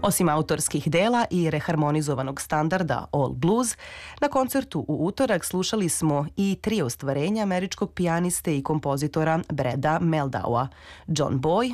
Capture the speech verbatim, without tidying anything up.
Osim autorskih dela i reharmonizovanog standarda All Blues, na koncertu u utorak slušali smo i tri ostvarenja američkog pijaniste i kompozitora Breda Meldaua, John Boy,